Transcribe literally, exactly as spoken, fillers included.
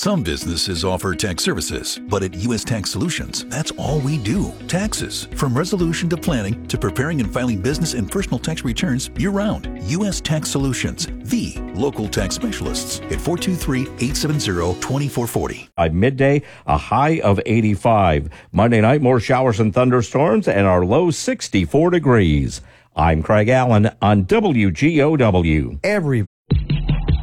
Some businesses offer tax services, but at U S Tax Solutions, that's all we do. Taxes. From resolution to planning to preparing and filing business and personal tax returns year-round. U S Tax Solutions, the local tax specialists at four two three, eight seven zero, two four four zero. By midday, a high of eighty-five. Monday night, more showers and thunderstorms, and our low sixty-four degrees. I'm Craig Allen on W G O W. Every